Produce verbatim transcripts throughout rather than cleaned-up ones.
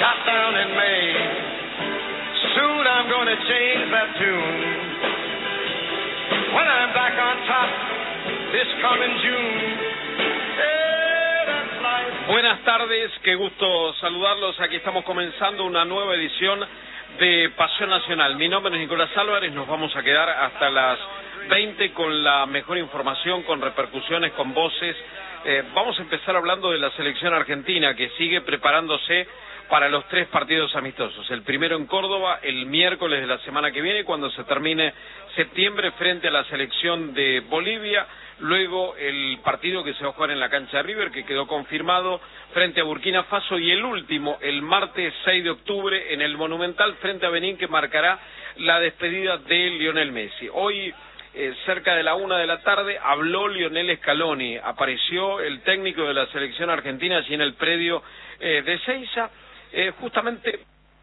not down in May. Soon I'm gonna change that tune. When I'm back on top this coming June. Hey, that's life. Buenas tardes, qué gusto saludarlos. Aquí estamos comenzando una nueva edición de Pasión Nacional. Mi nombre es Nicolás Álvarez, nos vamos a quedar hasta las veinte con la mejor información, con repercusiones, con voces. Eh, vamos a empezar hablando de la selección argentina, que sigue preparándose para los tres partidos amistosos. El primero en Córdoba, el miércoles de la semana que viene, cuando se termine septiembre, frente a la selección de Bolivia. Luego el partido que se va a jugar en la cancha de River, que quedó confirmado, frente a Burkina Faso. Y el último, el martes seis de octubre, en el Monumental, frente a Benín, que marcará la despedida de Lionel Messi. Hoy, eh, cerca de la una de la tarde, habló Lionel Scaloni. Apareció el técnico de la selección argentina allí en el predio eh, de Ezeiza. Eh, justamente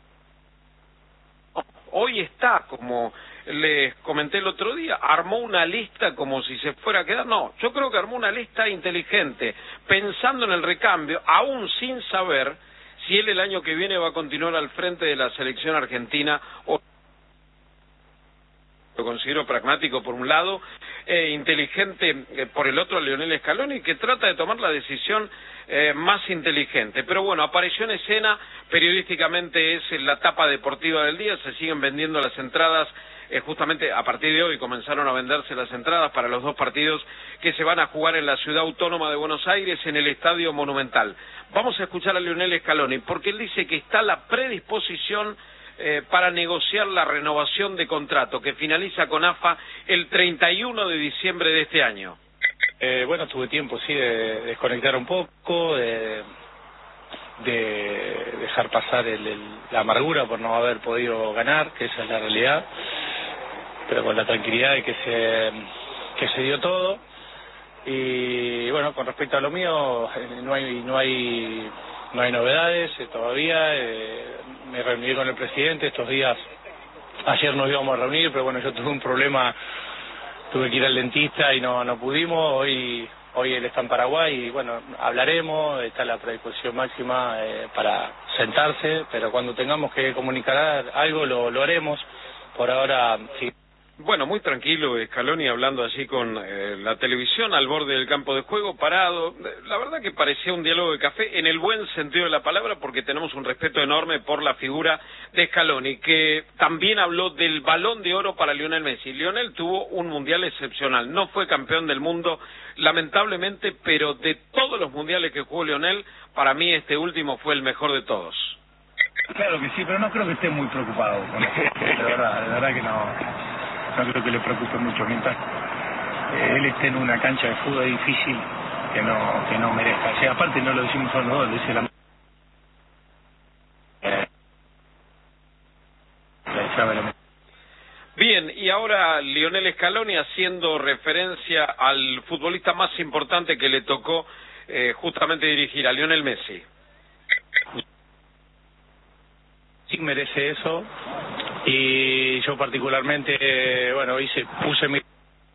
hoy está, como les comenté el otro día, armó una lista como si se fuera a quedar. No, yo creo que armó una lista inteligente, pensando en el recambio, aún sin saber si él el año que viene va a continuar al frente de la selección argentina o... Lo considero pragmático por un lado, eh, inteligente eh, por el otro, Lionel Scaloni, que trata de tomar la decisión eh, más inteligente. Pero bueno, apareció en escena, periodísticamente es la tapa deportiva del día, se siguen vendiendo las entradas, eh, justamente a partir de hoy comenzaron a venderse las entradas para los dos partidos que se van a jugar en la Ciudad Autónoma de Buenos Aires, en el Estadio Monumental. Vamos a escuchar a Lionel Scaloni, porque él dice que está la predisposición Eh, para negociar la renovación de contrato que finaliza con A F A el treinta y uno de diciembre de este año. Eh, bueno, tuve tiempo, sí, de desconectar un poco, de, de dejar pasar el, el, la amargura por no haber podido ganar, que esa es la realidad, pero con la tranquilidad de que se, que se dio todo. Y bueno, con respecto a lo mío, no hay, no hay, no hay novedades eh, todavía. Eh, me reuní con el presidente estos días. Ayer nos íbamos a reunir, pero bueno, yo tuve un problema, tuve que ir al dentista y no no pudimos. Hoy hoy él está en Paraguay y bueno, hablaremos, está a la predisposición máxima eh, para sentarse, pero cuando tengamos que comunicar algo lo, lo haremos. Por ahora sí. Bueno, muy tranquilo Scaloni, hablando allí con eh, la televisión al borde del campo de juego, parado. La verdad que parecía un diálogo de café, en el buen sentido de la palabra, porque tenemos un respeto enorme por la figura de Scaloni, que también habló del Balón de Oro para Lionel Messi. Lionel tuvo un mundial excepcional, no fue campeón del mundo, lamentablemente, pero de todos los mundiales que jugó Lionel, para mí este último fue el mejor de todos. Claro que sí, pero no creo que esté muy preocupado con eso, de verdad, de verdad que no. No creo que le preocupe mucho. Mientras eh, él esté en una cancha de fútbol, es difícil que no que no merezca. O sea, aparte no lo decimos solo nosotros, lo dice la... Eh, Bien, y ahora Lionel Scaloni haciendo referencia al futbolista más importante que le tocó eh, justamente dirigir, a Lionel Messi. Sí merece eso. Y yo particularmente, bueno, hice, puse mi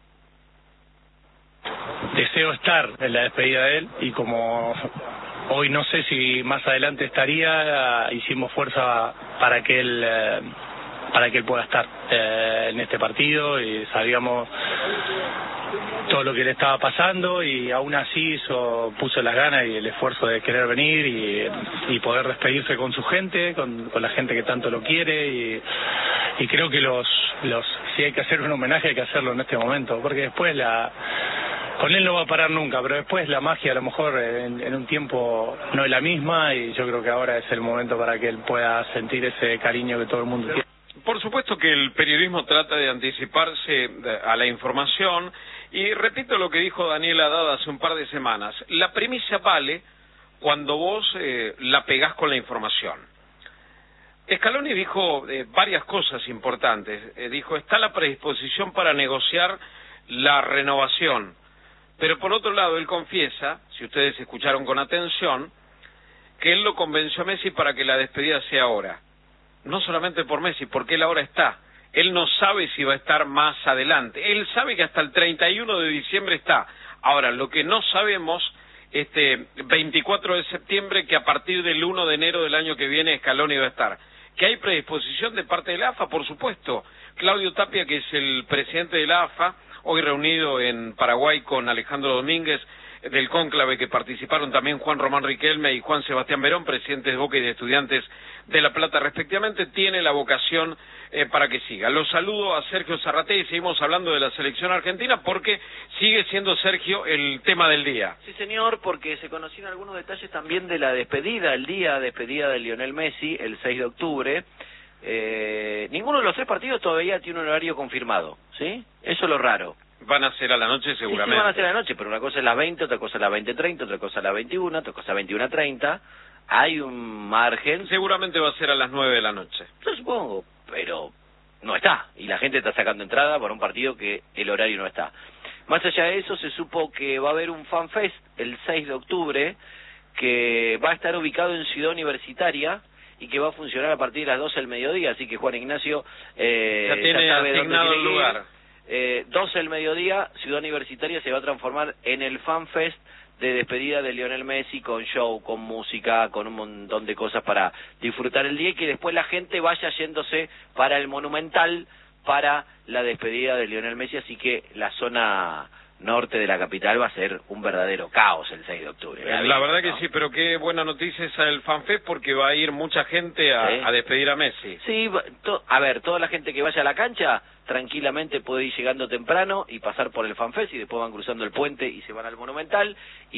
deseo estar en la despedida de él, y como hoy no sé si más adelante estaría, hicimos fuerza para que él eh, para que él pueda estar eh, en este partido, y sabíamos todo lo que le estaba pasando, y aún así hizo, puso las ganas y el esfuerzo de querer venir y, y poder despedirse con su gente, con, con la gente que tanto lo quiere, y, y creo que los, los si hay que hacer un homenaje hay que hacerlo en este momento, porque después la con él no va a parar nunca, pero después la magia a lo mejor en, en un tiempo no es la misma, y yo creo que ahora es el momento para que él pueda sentir ese cariño que todo el mundo tiene. Por supuesto que el periodismo trata de anticiparse a la información, y repito lo que dijo Daniel Haddad hace un par de semanas: la premisa vale cuando vos eh, la pegás con la información. Scaloni dijo eh, varias cosas importantes. Eh, dijo, está la predisposición para negociar la renovación, pero por otro lado él confiesa, si ustedes escucharon con atención, que él lo convenció a Messi para que la despedida sea ahora. No solamente por Messi, porque él ahora está. Él no sabe si va a estar más adelante. Él sabe que hasta el treinta y uno de diciembre está. Ahora, lo que no sabemos este veinticuatro de septiembre, que a partir del uno de enero del año que viene Scaloni va a estar. ¿Que hay predisposición de parte de la A F A? Por supuesto. Claudio Tapia, que es el presidente de la A F A, hoy reunido en Paraguay con Alejandro Domínguez, del cónclave que participaron también Juan Román Riquelme y Juan Sebastián Verón, presidentes de Boca y de Estudiantes de La Plata respectivamente, tiene la vocación eh, para que siga. Los saludo a Sergio Zarratea y seguimos hablando de la selección argentina porque sigue siendo, Sergio, el tema del día. Sí, señor, porque se conocieron algunos detalles también de la despedida, el día de despedida de Lionel Messi, el seis de octubre. Eh, ninguno de los tres partidos todavía tiene un horario confirmado, ¿sí? Eso es lo raro. Van a ser a la noche seguramente. Sí, sí, van a ser a la noche, pero una cosa es las veinte, otra cosa es las veinte treinta, otra cosa es las veintiuna, otra cosa es veintiuna treinta. Hay un margen. Seguramente va a ser a las nueve de la noche. Yo supongo, pero no está. Y la gente está sacando entrada por un partido que el horario no está. Más allá de eso, se supo que va a haber un FanFest el seis de octubre, que va a estar ubicado en Ciudad Universitaria y que va a funcionar a partir de las doce del mediodía. Así que Juan Ignacio eh, ya tiene ya sabe asignado dónde el tiene lugar. Eh, doce del mediodía, Ciudad Universitaria se va a transformar en el FanFest de despedida de Lionel Messi, con show, con música, con un montón de cosas para disfrutar el día, y que después la gente vaya yéndose para el Monumental para la despedida de Lionel Messi. Así que la zona norte de la capital va a ser un verdadero caos el seis de octubre. La, la verdad que ¿no? Sí, pero qué buena noticia esa del FanFest, porque va a ir mucha gente a, ¿sí? a despedir a Messi. Sí, to, a ver, toda la gente que vaya a la cancha tranquilamente puede ir llegando temprano y pasar por el FanFest, y después van cruzando el puente y se van al Monumental,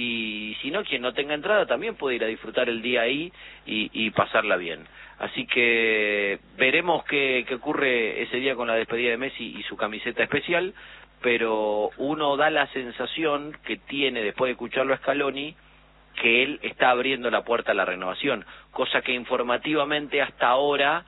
y si no, quien no tenga entrada también puede ir a disfrutar el día ahí y, y pasarla bien. Así que veremos qué, qué ocurre ese día con la despedida de Messi y su camiseta especial, pero uno da la sensación que tiene, después de escucharlo a Scaloni, que él está abriendo la puerta a la renovación, cosa que informativamente hasta ahora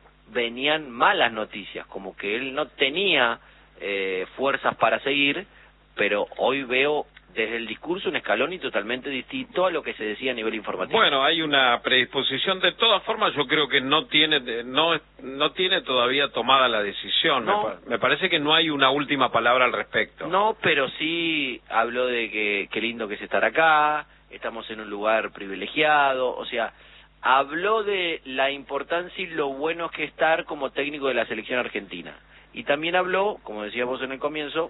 venían malas noticias, como que él no tenía eh, fuerzas para seguir, pero hoy veo desde el discurso un Scaloni totalmente distinto a lo que se decía a nivel informativo. Bueno, hay una predisposición. De todas formas, yo creo que no tiene no no tiene todavía tomada la decisión. No. Me, pa me parece que no hay una última palabra al respecto. No, pero sí habló de que qué lindo que es estar acá, estamos en un lugar privilegiado, o sea, habló de la importancia y lo bueno que estar como técnico de la selección argentina. Y también habló, como decíamos en el comienzo,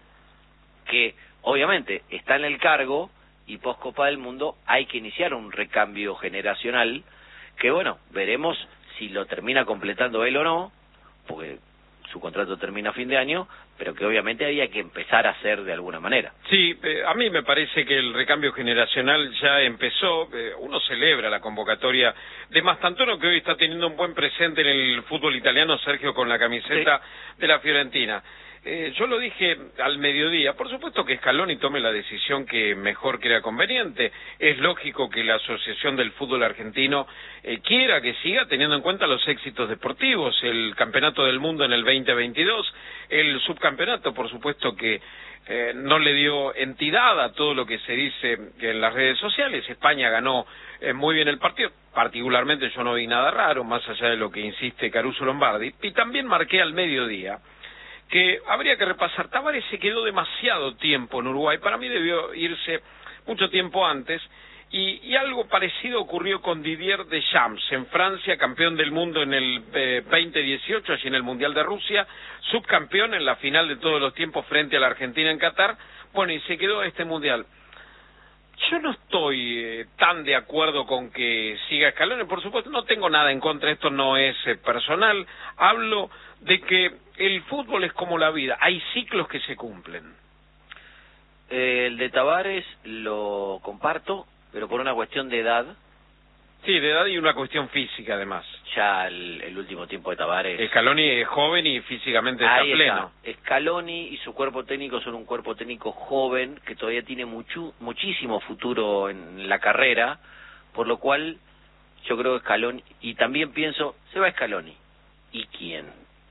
que obviamente está en el cargo y post Copa del Mundo hay que iniciar un recambio generacional que, bueno, veremos si lo termina completando él o no, porque su contrato termina a fin de año, pero que obviamente había que empezar a hacer de alguna manera. Sí, eh, a mí me parece que el recambio generacional ya empezó. Eh, uno celebra la convocatoria de Mastantuono, que hoy está teniendo un buen presente en el fútbol italiano, Sergio, con la camiseta sí. de la Fiorentina. Eh, yo lo dije al mediodía, por supuesto que Scaloni tome la decisión que mejor crea conveniente. Es lógico que la Asociación del Fútbol Argentino eh, quiera que siga teniendo en cuenta los éxitos deportivos, el Campeonato del Mundo en el veinte veintidós, el subcampeonato, por supuesto que eh, no le dio entidad a todo lo que se dice en las redes sociales. España ganó eh, muy bien el partido, particularmente yo no vi nada raro, más allá de lo que insiste Caruso Lombardi, y también marqué al mediodía que habría que repasar. Tavares se quedó demasiado tiempo en Uruguay, para mí debió irse mucho tiempo antes, y, y algo parecido ocurrió con Didier Deschamps en Francia, campeón del mundo en el eh, veinte dieciocho, allí en el Mundial de Rusia, subcampeón en la final de todos los tiempos frente a la Argentina en Qatar. Bueno, y se quedó este Mundial. Yo no estoy eh, tan de acuerdo con que siga Scaloni, por supuesto, no tengo nada en contra, esto no es eh, personal, hablo de que el fútbol es como la vida, hay ciclos que se cumplen. Eh, el de Tavares lo comparto, pero por una cuestión de edad. Sí, de edad y una cuestión física además. Ya el, el último tiempo de Tavares. Scaloni es joven y físicamente está Ahí pleno. Está. Scaloni y su cuerpo técnico son un cuerpo técnico joven que todavía tiene mucho, muchísimo futuro en la carrera, por lo cual yo creo que Scaloni, y también pienso, se va Scaloni. ¿Y quién?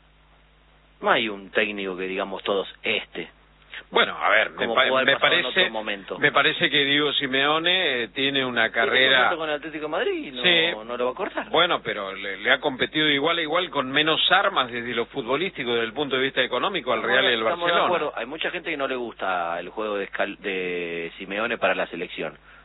No hay un técnico que digamos todos, este. Bueno, a ver, me, pa me parece me parece que Diego Simeone eh, tiene una carrera con el Atlético de Madrid, no, sí. no lo va a cortar. Bueno, pero le, le ha competido igual a igual con menos armas desde lo futbolístico, desde el punto de vista económico, al Estamos Real y el Barcelona. De acuerdo. Hay mucha gente que no le gusta el juego de, Scal de Simeone para la selección.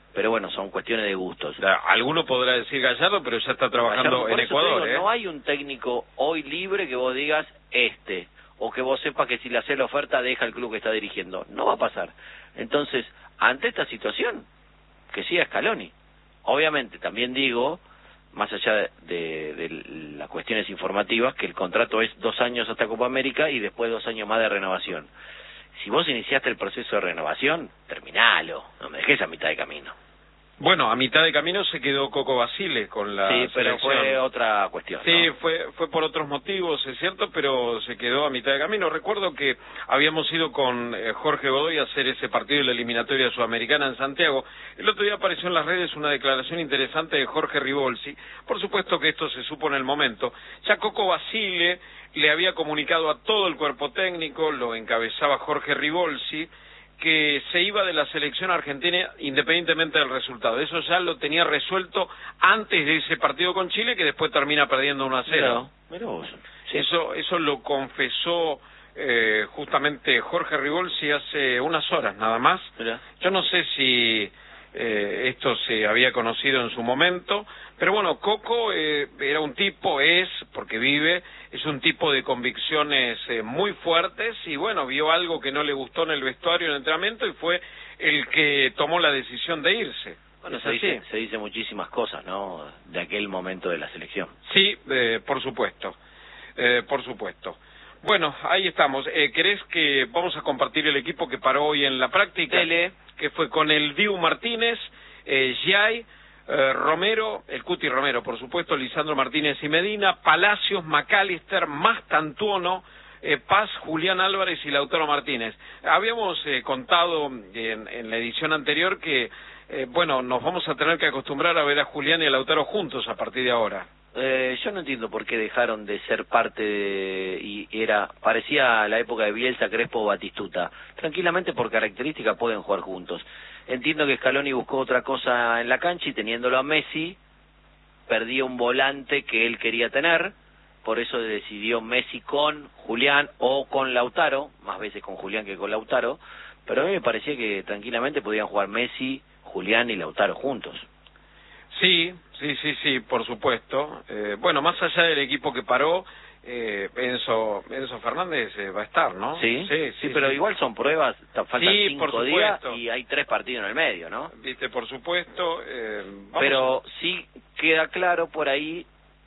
pero bueno, son cuestiones de gustos. Alguno podrá decir Gallardo, pero ya está trabajando Gallardo, en Ecuador. Digo, ¿eh? No hay un técnico hoy libre que vos digas este, o que vos sepas que si le haces la oferta deja el club que está dirigiendo. No va a pasar. Entonces, ante esta situación, que siga Scaloni. Obviamente, también digo, más allá de, de, de las cuestiones informativas, que el contrato es dos años hasta Copa América y después dos años más de renovación. Si vos iniciaste el proceso de renovación, terminalo, no me dejes a mitad de camino. Bueno, a mitad de camino se quedó Coco Basile con la Sí, pero selección. fue otra cuestión. Sí, ¿no? fue fue por otros motivos, es cierto, pero se quedó a mitad de camino. Recuerdo que habíamos ido con eh, Jorge Godoy a hacer ese partido de la eliminatoria sudamericana en Santiago. El otro día apareció en las redes una declaración interesante de Jorge Ribolsi. Por supuesto que esto se supo en el momento. Ya Coco Basile le había comunicado a todo el cuerpo técnico, lo encabezaba Jorge Ribolsi, que se iba de la selección argentina independientemente del resultado. Eso ya lo tenía resuelto antes de ese partido con Chile, que después termina perdiendo uno a cero. Mirá, mirá vos. Sí. Eso, eso lo confesó eh, justamente Jorge Ribolsi hace unas horas nada más. Mirá. Yo no sé si eh, esto se había conocido en su momento, pero bueno, Coco eh, era un tipo, es, porque vive, es un tipo de convicciones eh, muy fuertes y bueno, vio algo que no le gustó en el vestuario, en el entrenamiento y fue el que tomó la decisión de irse. Bueno, se dice, se dice muchísimas cosas, ¿no?, de aquel momento de la selección. Sí, eh, por supuesto, eh, por supuesto. Bueno, ahí estamos. Eh, ¿Querés que vamos a compartir el equipo que paró hoy en la práctica? Dele. Que fue con el Dibu Martínez, eh, Giai, eh, Romero, el Cuti Romero, por supuesto, Lisandro Martínez y Medina, Palacios, McAllister, Mastantuono, eh, Paz, Julián Álvarez y Lautaro Martínez. Habíamos eh, contado en, en la edición anterior que, eh, bueno, nos vamos a tener que acostumbrar a ver a Julián y a Lautaro juntos a partir de ahora. Eh, yo no entiendo por qué dejaron de ser parte de, y era, parecía a la época de Bielsa, Crespo o Batistuta. Tranquilamente por característica pueden jugar juntos. Entiendo que Scaloni buscó otra cosa en la cancha y teniéndolo a Messi, perdía un volante que él quería tener, por eso decidió Messi con Julián o con Lautaro, más veces con Julián que con Lautaro, pero a mí me parecía que tranquilamente podían jugar Messi, Julián y Lautaro juntos. Sí, sí, sí, sí, por supuesto. Eh, bueno, más allá del equipo que paró, eh, Enzo, Enzo Fernández eh, va a estar, ¿no? Sí, sí, sí, sí pero sí. Igual son pruebas, faltan sí, cinco por días y hay tres partidos en el medio, ¿no? Viste, por supuesto. Eh, vamos pero a... sí queda claro por ahí,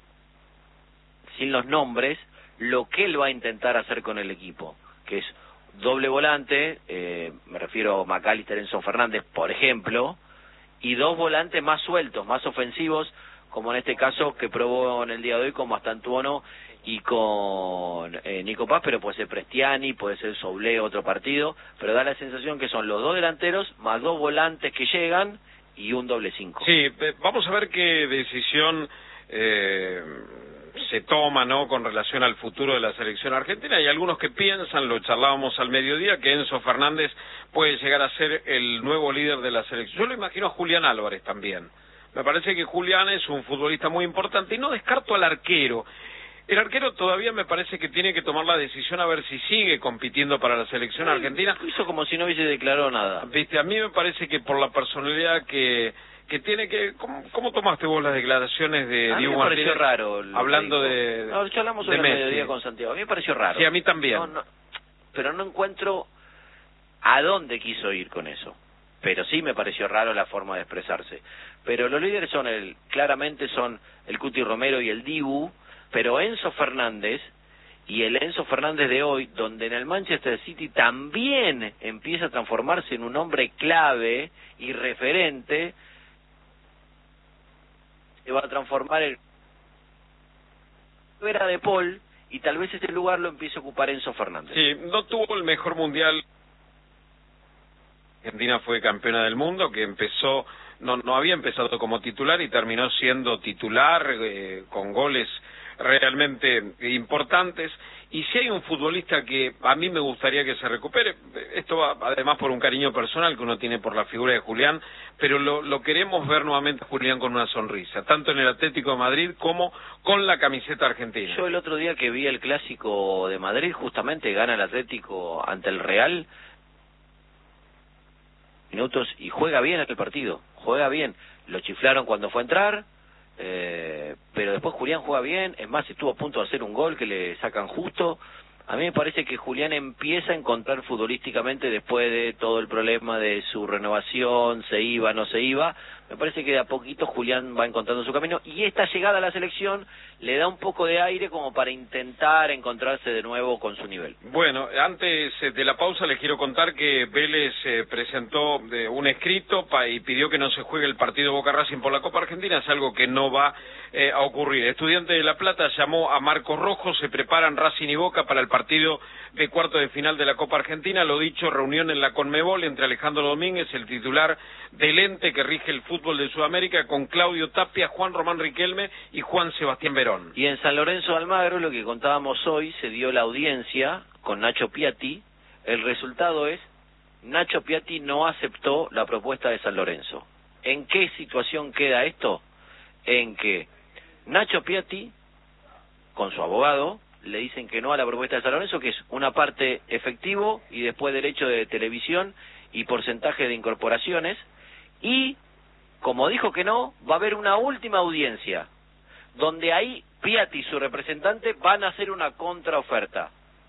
sin los nombres, lo que él va a intentar hacer con el equipo, que es doble volante, eh, me refiero a McAllister, Enzo Fernández, por ejemplo, y dos volantes más sueltos, más ofensivos, como en este caso que probó en el día de hoy con Mastantuono y con eh, Nico Paz, pero puede ser Prestiani, puede ser Soblé, otro partido, pero da la sensación que son los dos delanteros más dos volantes que llegan y un doble cinco. Sí, vamos a ver qué decisión eh, se toma, ¿no?, con relación al futuro de la selección argentina. Hay algunos que piensan, lo charlábamos al mediodía, que Enzo Fernández puede llegar a ser el nuevo líder de la selección. Yo lo imagino a Julián Álvarez también. Me parece que Julián es un futbolista muy importante y no descarto al arquero. El arquero todavía me parece que tiene que tomar la decisión a ver si sigue compitiendo para la selección Ay, argentina. Hizo como si no hubiese declarado nada. Viste, a mí me parece que por la personalidad que que tiene que... ¿Cómo, cómo tomaste vos las declaraciones de a mí Diego me pareció Martínez? raro Hablando de no, ya hablamos de sobre el Messi. mediodía con Santiago. A mí me pareció raro. Sí, a mí también. No, no, pero no encuentro a dónde quiso ir con eso. Pero sí me pareció raro la forma de expresarse. Pero los líderes son el, claramente son el Cuti Romero y el Dibu, pero Enzo Fernández y el Enzo Fernández de hoy, donde en el Manchester City también empieza a transformarse en un hombre clave y referente, se va a transformar en era de Paul y tal vez ese lugar lo empiece a ocupar Enzo Fernández. Sí, no tuvo el mejor mundial. Argentina fue campeona del mundo, que empezó, no, no había empezado como titular y terminó siendo titular eh, con goles realmente importantes. Y si hay un futbolista que a mí me gustaría que se recupere, esto va además por un cariño personal que uno tiene por la figura de Julián, pero lo, lo queremos ver nuevamente a Julián con una sonrisa, tanto en el Atlético de Madrid como con la camiseta argentina. Yo el otro día que vi el Clásico de Madrid, justamente gana el Atlético ante el Real, minutos y juega bien el partido, juega bien. Lo chiflaron cuando fue a entrar, eh, pero después Julián juega bien, es más, estuvo a punto de hacer un gol que le sacan justo. A mí me parece que Julián empieza a encontrar futbolísticamente después de todo el problema de su renovación, se iba, no se iba. Me parece que de a poquito Julián va encontrando su camino y esta llegada a la selección le da un poco de aire como para intentar encontrarse de nuevo con su nivel. Bueno, antes de la pausa les quiero contar que Vélez eh, presentó eh, un escrito pa y pidió que no se juegue el partido Boca Racing por la Copa Argentina, es algo que no va eh, a ocurrir. Estudiante de La Plata llamó a Marcos Rojo, se preparan Racing y Boca para el partido de cuarto de final de la Copa Argentina. Lo dicho, reunión en la Conmebol entre Alejandro Domínguez, el titular del ente que rige el fútbol de Sudamérica, con Claudio Tapia, Juan Román Riquelme y Juan Sebastián Verón. Y en San Lorenzo de Almagro, lo que contábamos hoy, se dio la audiencia con Nacho Piatti. El resultado es, Nacho Piatti no aceptó la propuesta de San Lorenzo. ¿En qué situación queda esto? En que Nacho Piatti, con su abogado, le dicen que no a la propuesta de San Lorenzo, que es una parte efectivo y después derecho de televisión y porcentaje de incorporaciones, y como dijo que no, va a haber una última audiencia, donde ahí Piatti y su representante van a hacer una contraoferta.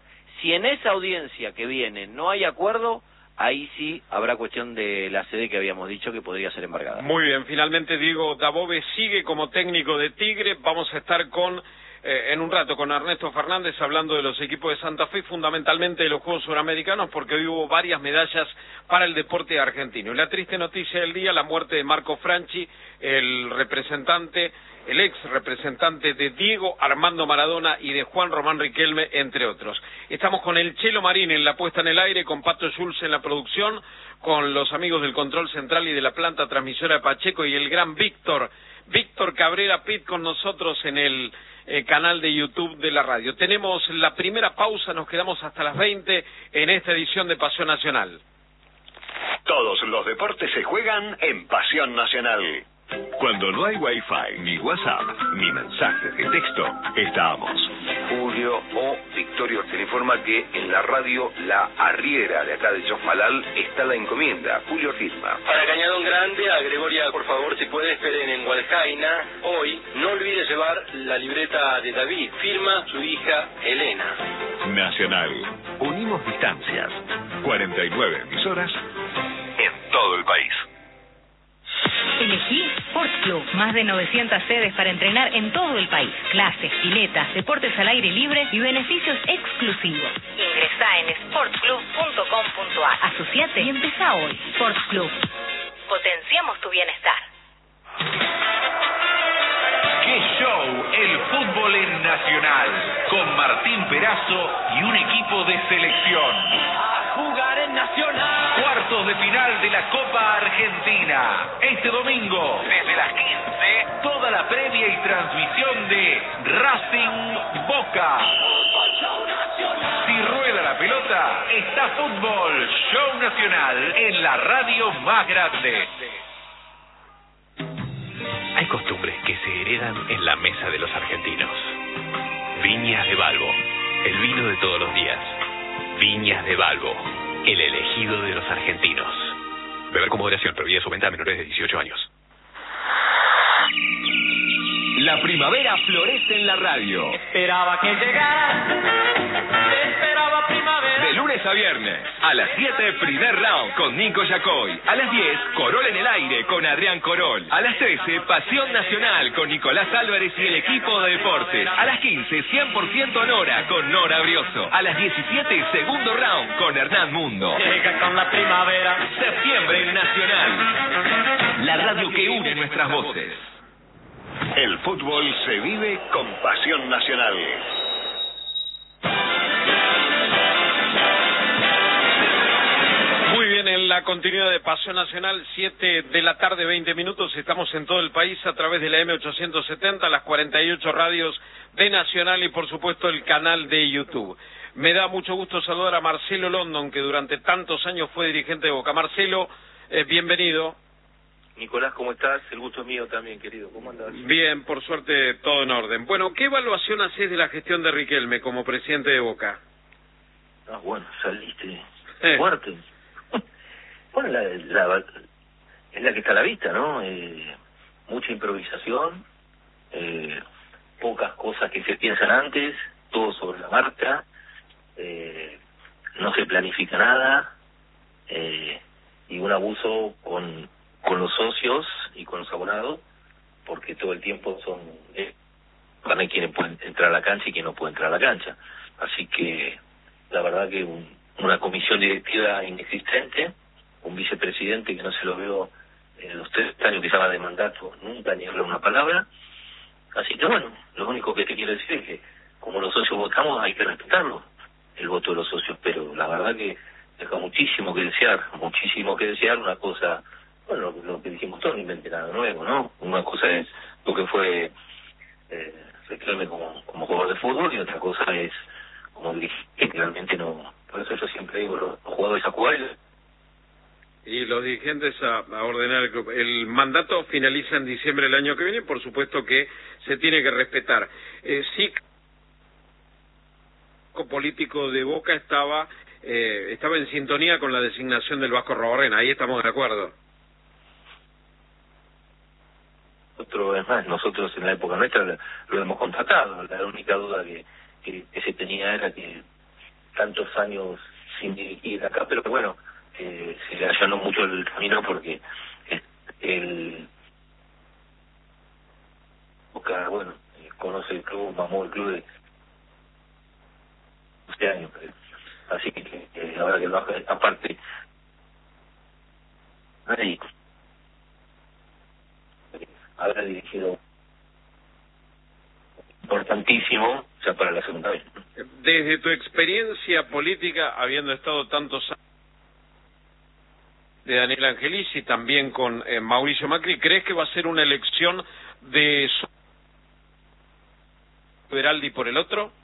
Si en esa audiencia que viene no hay acuerdo, ahí sí habrá cuestión de la sede que habíamos dicho que podría ser embargada. Muy bien, finalmente Diego Dabove sigue como técnico de Tigre. Vamos a estar con eh, en un rato con Ernesto Fernández hablando de los equipos de Santa Fe, fundamentalmente de los Juegos Suramericanos, porque hoy hubo varias medallas para el deporte argentino. Y la triste noticia del día, la muerte de Marco Franchi, el representante, el ex representante de Diego Armando Maradona y de Juan Román Riquelme, entre otros. Estamos con el Chelo Marín en la puesta en el aire, con Pato Schulz en la producción, con los amigos del control central y de la planta transmisora de Pacheco y el gran Víctor, Víctor Cabrera Pitt con nosotros en el eh, canal de YouTube de la radio. Tenemos la primera pausa, nos quedamos hasta las veinte en esta edición de Pasión Nacional. Todos los deportes se juegan en Pasión Nacional. Cuando no hay Wi-Fi, ni WhatsApp, ni mensajes de texto, estamos. Julio o Victorio te informa que en la radio La Arriera de acá de Chosmalal está la encomienda. Julio firma. Para Cañadón Grande, a Gregoria, por favor, si puede, esperen en Hualcaina. Hoy, no olvide llevar la libreta de David. Firma su hija Elena. Nacional. Unimos distancias. cuarenta y nueve emisoras en todo el país. Elegí Sports Club, más de novecientas sedes para entrenar en todo el país. Clases, piletas, deportes al aire libre y beneficios exclusivos. Ingresá en sports club punto com punto a r. Asociate y empezá hoy. Sports Club. Potenciamos tu bienestar. ¡Qué show! El fútbol en Nacional, con Martín Perazo y un equipo de selección. A jugar en Nacional. Cuartos de final de la Copa Argentina. Este domingo, desde las quince, toda la previa y transmisión de Racing Boca. Si rueda la pelota, está fútbol, show nacional, en la radio más grande. Hay costumbres que se heredan en la mesa de los argentinos. Viñas de Balbo, el vino de todos los días. Viñas de Balbo, el elegido de los argentinos. Beber con moderación, prohibida su venta a menores de dieciocho años. La primavera florece en la radio. Esperaba que llegara. Esperaba primavera. De lunes a viernes, a las siete, primer round con Nico Yacoy. A las diez, Corol en el aire con Adrián Corol. A las trece, Pasión Nacional con Nicolás Álvarez y el equipo de deportes. A las quince, cien por ciento Nora con Nora Brioso. A las diecisiete, segundo round con Hernán Mundo. Llega con la primavera. Septiembre en Nacional. La radio que une nuestras voces. El fútbol se vive con Pasión Nacional. Muy bien, en la continuidad de Pasión Nacional, siete de la tarde, veinte minutos, estamos en todo el país a través de la eme ochocientos setenta, las cuarenta y ocho radios de Nacional y por supuesto el canal de YouTube. Me da mucho gusto saludar a Marcelo London, que durante tantos años fue dirigente de Boca. Marcelo, eh, bienvenido. Nicolás, ¿cómo estás? El gusto es mío también, querido. ¿Cómo andas? Bien, por suerte todo en orden. Bueno, ¿qué evaluación haces de la gestión de Riquelme como presidente de Boca? Ah, bueno, saliste eh. fuerte. Bueno, la, la, es la que está a la vista, ¿no? Eh, mucha improvisación, eh, pocas cosas que se piensan antes, todo sobre la marcha, eh, no se planifica nada, eh, y un abuso con, con los socios y con los abonados, porque todo el tiempo son... Eh, también quienes pueden entrar a la cancha y quien no puede entrar a la cancha. Así que la verdad que un, una comisión directiva inexistente, un vicepresidente que no se lo veo en los tres años que se va de mandato nunca ni habla una palabra. Así que bueno, lo único que te quiero decir es que como los socios votamos hay que respetarlo, el voto de los socios, pero la verdad que deja muchísimo que desear, muchísimo que desear. Una cosa, bueno, lo, lo que dijimos todos, no invente nada nuevo, ¿no? Una cosa es lo que fue eh, Riquelme como, como jugador de fútbol y otra cosa es como dirigente, que realmente no. Por eso yo siempre digo, los, los jugadores a jugar y los dirigentes a, a ordenar el club. El mandato finaliza en diciembre del año que viene, por supuesto que se tiene que respetar. Eh, sí, el político de Boca estaba eh, estaba en sintonía con la designación del Vasco Arrobarrena, ahí estamos de acuerdo. Nosotros, es más, nosotros en la época nuestra lo, lo hemos contratado. La única duda que, que, que se tenía era que tantos años sin dirigir acá, pero bueno, eh, se le allanó mucho el camino porque el Boca, bueno, eh, conoce el club, mamó el club de este año, creo. Así que eh, ahora que lo haga, aparte ahí habrá dirigido importantísimo ya para la segunda vez. Desde tu experiencia política, habiendo estado tantos años de Daniel Angelis y también con eh, Mauricio Macri, ¿crees que va a ser una elección de Beraldi por el otro?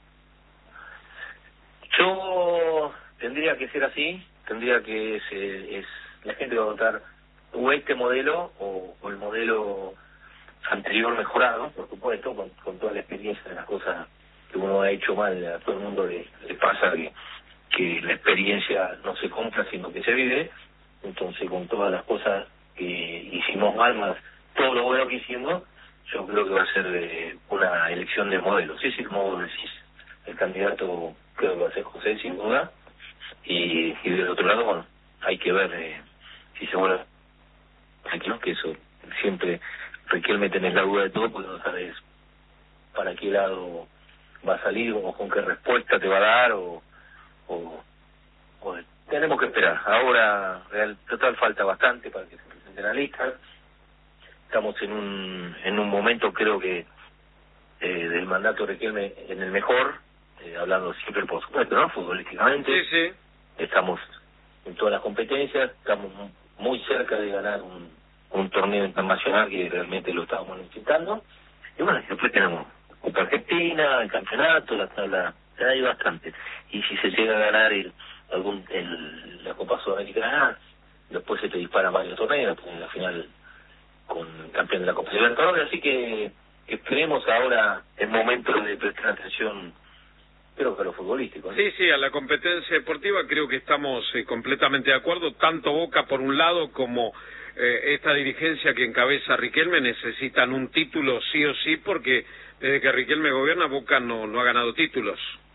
Yo tendría que ser así, tendría que es, es la gente va a votar o este modelo o, o el modelo anterior mejorado, por supuesto, con, con toda la experiencia de las cosas que uno ha hecho mal. A todo el mundo le, le pasa que, que la experiencia no se compra sino que se vive. Entonces, con todas las cosas que hicimos mal, más todo lo bueno que hicimos, yo creo que va a ser eh, una elección de modelos. Sí, sí, como vos decís, el candidato creo que va a ser José, sin duda, y, y del otro lado, bueno, hay que ver eh, si se vuelve tranquilo, que eso siempre Riquelme tenés la duda de todo porque no sabes para qué lado va a salir o con qué respuesta te va a dar o, o, o tenemos que esperar. Ahora real, total falta bastante para que se presenten a listas. Estamos en un en un momento creo que eh, del mandato de Riquelme en el mejor, eh, hablando siempre por supuesto, ¿no? Futbolísticamente. Sí, sí. Estamos en todas las competencias, estamos muy cerca de ganar un, un torneo internacional que realmente lo estábamos necesitando. Y bueno, después tenemos Copa Argentina, el campeonato, la tabla, hay bastante. Y si se llega a ganar el, algún el, la Copa Sudamericana, después se te disparan varios torneos, en la final con el campeón de la Copa Libertadores, así que esperemos ahora el momento de prestar atención, creo que a lo futbolístico, ¿no? Sí, sí, a la competencia deportiva creo que estamos eh, completamente de acuerdo, tanto Boca por un lado como eh, esta dirigencia que encabeza Riquelme necesitan un título sí o sí, porque desde que Riquelme gobierna Boca no, no ha ganado títulos.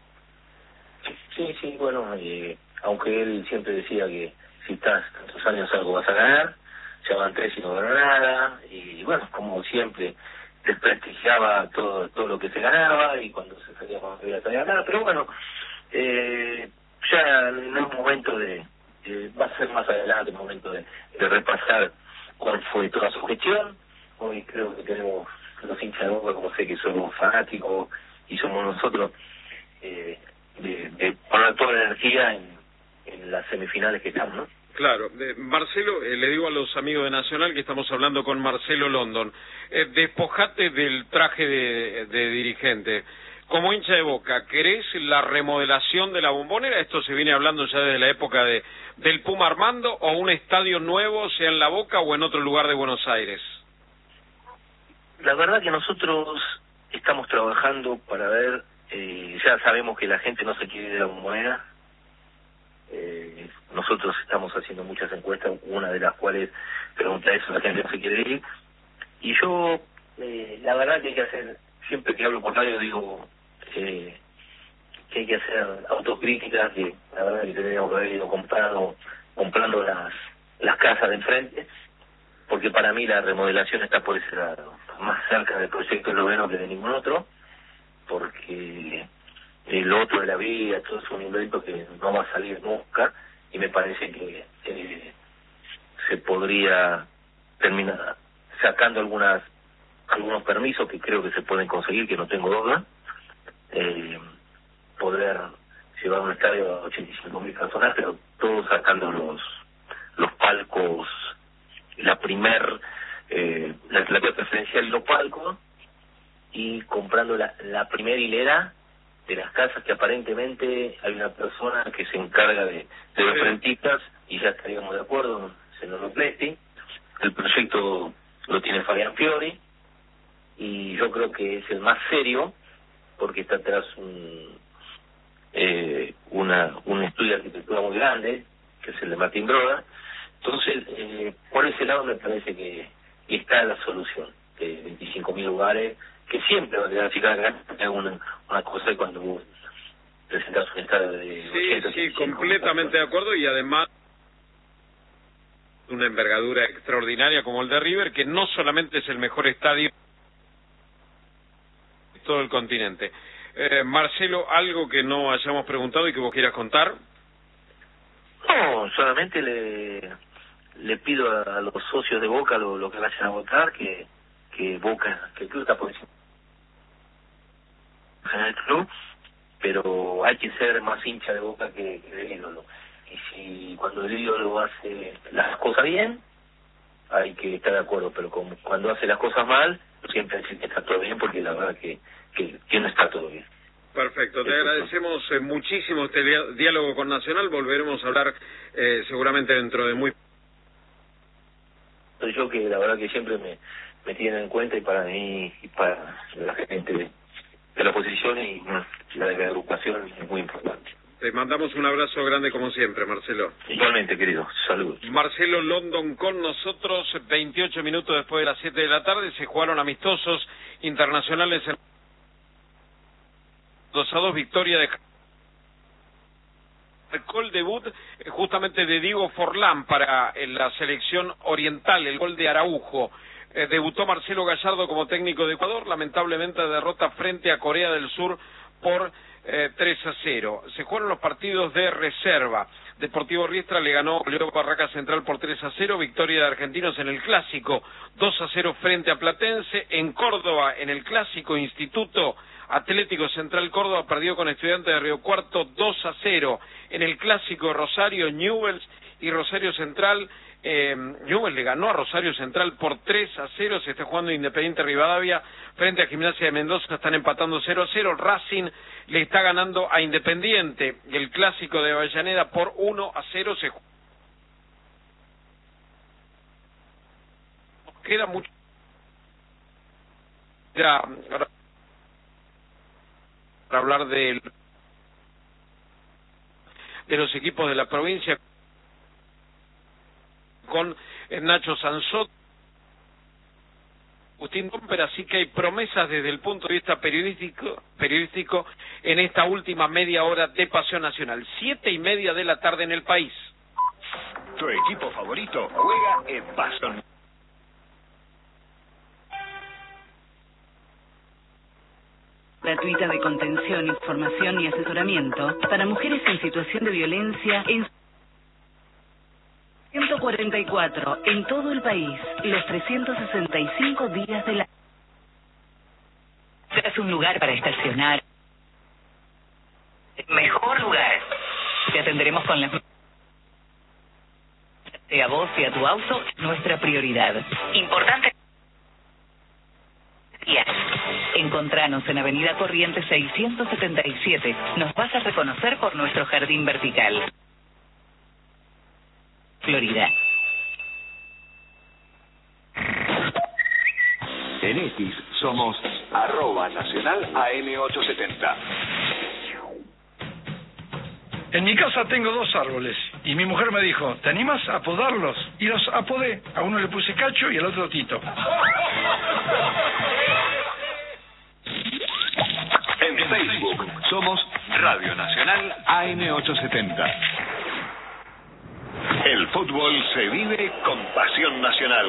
Sí, sí, bueno, eh, aunque él siempre decía que si estás tantos años algo vas a ganar, ya van tres y no ganó nada, y bueno, como siempre desprestigiaba todo todo lo que se ganaba y cuando se salía con la salía nada, pero bueno, eh, ya no es momento de, eh, va a ser más adelante el momento de, de repasar cuál fue toda su gestión. Hoy creo que tenemos los hinchas de Boca, como sé que somos fanáticos y somos nosotros, eh, de, de poner toda la energía en, en las semifinales que estamos, ¿no? Claro, eh, Marcelo, eh, le digo a los amigos de Nacional que estamos hablando con Marcelo London, eh, despojate del traje de, de dirigente. Como hincha de Boca, ¿querés la remodelación de la Bombonera? Esto se viene hablando ya desde la época de del Puma Armando, o un estadio nuevo, sea en La Boca o en otro lugar de Buenos Aires. La verdad que nosotros estamos trabajando para ver, eh, ya sabemos que la gente no se quiere ir de la Bombonera, Eh, nosotros estamos haciendo muchas encuestas, una de las cuales pregunta eso, la gente no se quiere ir. Y yo, eh, la verdad que hay que hacer, siempre que hablo por radio digo eh, que hay que hacer autocríticas, que la verdad que tendríamos que haber ido comprando, comprando las, las casas de enfrente, porque para mí la remodelación está por ese lado, más cerca del proyecto Loveno que de ningún otro, porque el otro de la vía, todo es un invento que no va a salir nunca, y me parece que eh, se podría terminar sacando algunas algunos permisos que creo que se pueden conseguir, que no tengo duda, eh, poder llevar un estadio a ochenta y cinco mil personas, pero todos sacando los los palcos, la primer eh, la, la preferencial y los palcos, y comprando la, la primera hilera de las casas, que aparentemente hay una persona que se encarga de, de los rentistas, y ya estaríamos de acuerdo, se nos lo preste. El proyecto lo tiene Fabián Fiori, y yo creo que es el más serio, porque está atrás un eh, una un estudio de arquitectura muy grande, que es el de Martín Broda. Entonces, eh, por ese lado me parece que, que está la solución, de veinticinco mil lugares, que siempre va a quedar fijar una, una cosa cuando vos presentás un estadio de... Sí, ochenta, sí, completamente de acuerdo, y además una envergadura extraordinaria como el de River, que no solamente es el mejor estadio de todo el continente. Eh, Marcelo, ¿algo que no hayamos preguntado y que vos quieras contar? No, solamente le le pido a, a los socios de Boca, lo, lo que vayan a votar, que que Boca, que el club está por encima en el club, pero hay que ser más hincha de Boca que, que del ídolo. Y si cuando el ídolo hace las cosas bien, hay que estar de acuerdo, pero como cuando hace las cosas mal, siempre decir que está todo bien, porque la verdad que, que, que no está todo bien. Perfecto, te agradecemos eh, muchísimo este diálogo con Nacional, volveremos a hablar eh, seguramente dentro de muy... Soy yo que la verdad que siempre me, me tienen en cuenta, y para mí y para la gente de, de la oposición y bueno, la de la agrupación es muy importante. Te mandamos un abrazo grande como siempre, Marcelo. Igualmente, querido. Saludos. Marcelo London con nosotros, veintiocho minutos después de las siete de la tarde, se jugaron amistosos internacionales en dos a dos, victoria de... Marcó el debut eh, justamente de Diego Forlán para eh, la selección oriental, el gol de Araujo. Eh, debutó Marcelo Gallardo como técnico de Ecuador, lamentablemente derrota frente a Corea del Sur por eh, tres a cero. Se jugaron los partidos de reserva. Deportivo Riestra le ganó a Barraca Central por tres a cero, victoria de Argentinos en el Clásico, dos a cero frente a Platense. En Córdoba, en el Clásico, Instituto Atlético Central Córdoba perdió con Estudiantes de Río Cuarto dos a cero. En el Clásico, Rosario, Newell's y Rosario Central, eh, Newell's le ganó a Rosario Central por tres a cero. Se está jugando Independiente Rivadavia frente a Gimnasia de Mendoza, están empatando cero a cero. Racing le está ganando a Independiente. El Clásico de Avellaneda por uno a cero. Se queda mucho ya para hablar de de los equipos de la provincia con Nacho Sanzot, Agustín Domper, así que hay promesas desde el punto de vista periodístico periodístico en esta última media hora de Pasión Nacional. Siete y media de la tarde en el país. Tu equipo favorito juega en Pasión. Gratuita de contención, información y asesoramiento para mujeres en situación de violencia en ciento cuarenta y cuatro en todo el país, los trescientos sesenta y cinco días del año. Es un lugar para estacionar. Mejor lugar. Te atenderemos con las... A vos y a tu auto, nuestra prioridad. Importante. Encontranos en Avenida Corrientes seiscientos setenta y siete. Nos vas a reconocer por nuestro jardín vertical. Florida. En X somos arroba nacional A M ochocientos setenta. En mi casa tengo dos árboles y mi mujer me dijo, ¿te animas a podarlos? Y los apodé. A uno le puse Cacho y al otro Tito. En Facebook somos Radio Nacional A M ochocientos setenta. El fútbol se vive con pasión nacional.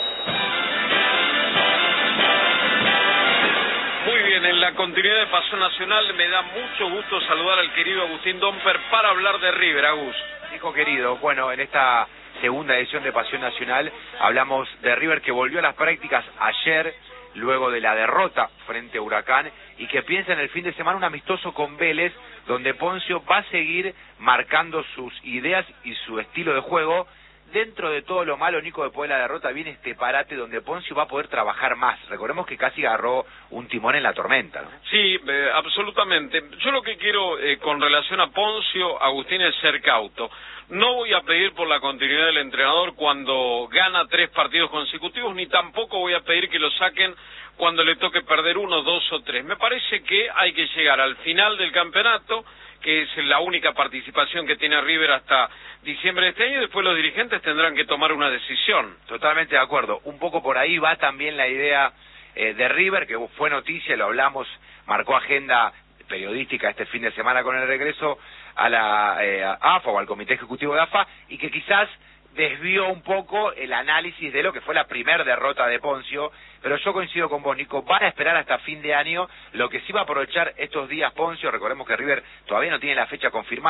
Muy bien, en la continuidad de Pasión Nacional me da mucho gusto saludar al querido Agustín Domper para hablar de River. Agus. Hijo querido, bueno, en esta segunda edición de Pasión Nacional hablamos de River que volvió a las prácticas ayer luego de la derrota frente a Huracán y que piensa en el fin de semana un amistoso con Vélez donde Poncio va a seguir marcando sus ideas y su estilo de juego. Dentro de todo lo malo, Nico, después de la derrota viene este parate donde Poncio va a poder trabajar más. Recordemos que casi agarró un timón en la tormenta, ¿no? Sí, eh, absolutamente. Yo lo que quiero eh, con relación a Poncio, Agustín, es ser cauto. No voy a pedir por la continuidad del entrenador cuando gana tres partidos consecutivos, ni tampoco voy a pedir que lo saquen cuando le toque perder uno, dos o tres. Me parece que hay que llegar al final del campeonato, que es la única participación que tiene River hasta diciembre de este año, y después los dirigentes tendrán que tomar una decisión. Totalmente de acuerdo. Un poco por ahí va también la idea eh, de River, que fue noticia, lo hablamos, marcó agenda periodística este fin de semana con el regreso a la eh, a A F A o al Comité Ejecutivo de A F A, y que quizás desvió un poco el análisis de lo que fue la primer derrota de Poncio, pero yo coincido con vos, Nico, van a esperar hasta fin de año, lo que sí va a aprovechar estos días Poncio. Recordemos que River todavía no tiene la fecha confirmada.